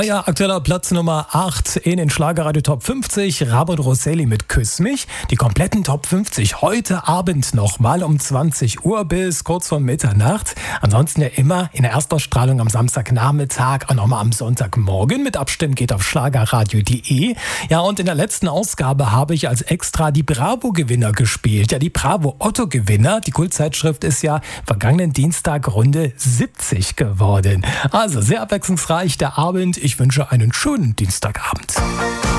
Ja, aktueller Platz Nummer 8 in den Schlagerradio Top 50. Rabo und Rosselli mit Küss mich. Die kompletten Top 50 heute Abend nochmal um 20 Uhr bis kurz vor Mitternacht. Ansonsten ja immer in der Erstausstrahlung am Samstagnachmittag, auch nochmal am Sonntagmorgen. Mit Abstimmen geht auf schlagerradio.de. Ja, und in der letzten Ausgabe habe ich als Extra die Bravo-Gewinner gespielt. Ja, die Bravo-Otto-Gewinner. Die Kultzeitschrift ist ja vergangenen Dienstag Runde 70 geworden. Also sehr abwechslungsreich der Abend. Ich wünsche einen schönen Dienstagabend.